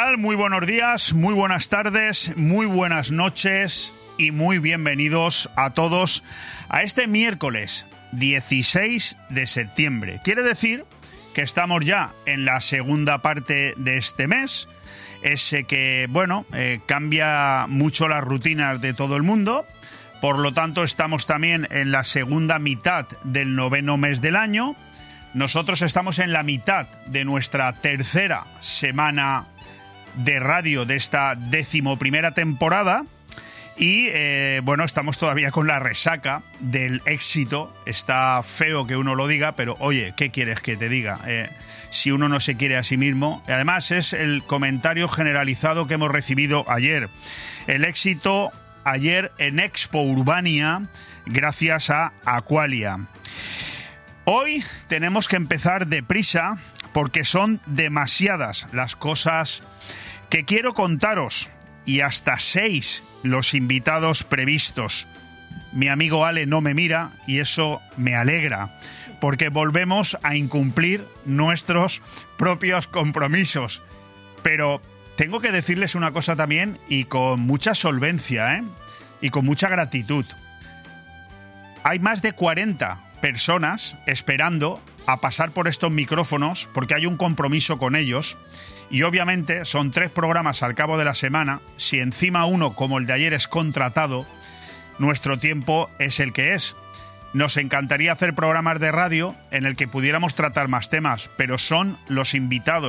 tal? Muy buenos días, muy buenas tardes, muy buenas noches y muy bienvenidos a todos a este miércoles 16 de septiembre. Quiere decir que estamos ya en la segunda parte de este mes, ese que, cambia mucho las rutinas de todo el mundo. Por lo tanto, estamos también en la segunda mitad del noveno mes del año. Nosotros estamos en la mitad de nuestra tercera semana de radio de esta 11ª temporada y estamos todavía con la resaca del éxito. Está feo que uno lo diga, pero oye, ¿qué quieres que te diga? Si uno no se quiere a sí mismo. Además, es el comentario generalizado que hemos recibido ayer. El éxito ayer en Expo Urbania gracias a Aqualia. Hoy tenemos que empezar deprisa porque son demasiadas las cosas que quiero contaros y hasta 6 los invitados previstos. Mi amigo Ale no me mira y eso me alegra porque volvemos a incumplir nuestros propios compromisos. Pero tengo que decirles una cosa también y con mucha solvencia, y con mucha gratitud. Hay más de 40 personas esperando a pasar por estos micrófonos porque hay un compromiso con ellos y obviamente son 3 programas al cabo de la semana. Si encima uno como el de ayer es contratado, nuestro tiempo es el que es. Nos encantaría hacer programas de radio en el que pudiéramos tratar más temas, pero son los invitados